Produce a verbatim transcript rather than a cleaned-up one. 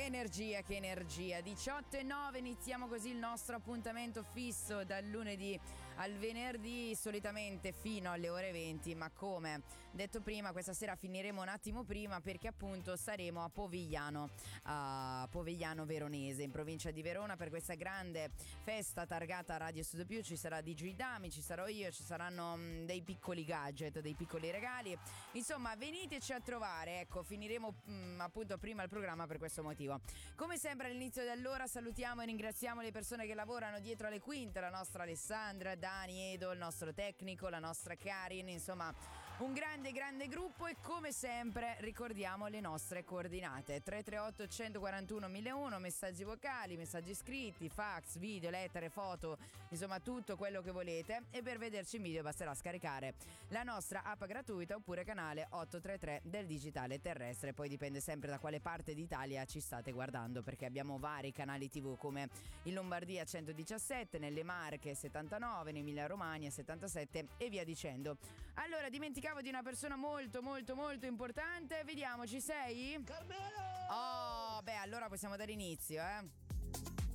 energia, che energia. diciotto e nove, iniziamo così il nostro appuntamento fisso dal lunedì al venerdì, solitamente fino alle ore venti, ma come detto prima, questa sera finiremo un attimo prima perché appunto saremo a Povigliano, a Povigliano Veronese, in provincia di Verona, per questa grande festa targata Radio Studio Più. Ci sarà D J Dami, ci sarò io, ci saranno mh, dei piccoli gadget, dei piccoli regali, insomma veniteci a trovare, ecco, finiremo mh, appunto prima il programma per questo motivo. Come sempre all'inizio dell'ora salutiamo e ringraziamo le persone che lavorano dietro le quinte, la nostra Alessandra, Dani, Edo, il nostro tecnico, la nostra Karin, insomma un grande grande gruppo. E come sempre ricordiamo le nostre coordinate: tre tre otto centoquarantuno milleuno, messaggi vocali, messaggi scritti, fax, video, lettere, foto, insomma tutto quello che volete. E per vederci in video basterà scaricare la nostra app gratuita oppure canale ottocentotrentatré del digitale terrestre. Poi dipende sempre da quale parte d'Italia ci state guardando, perché abbiamo vari canali tivù come in Lombardia centodiciassette, nelle Marche settantanove, in Emilia Romagna settantasette e via dicendo. Allora, dimenticavo di una persona molto molto molto importante. Vediamo, ci sei? Carmelo! Oh, beh, allora possiamo dare inizio, eh.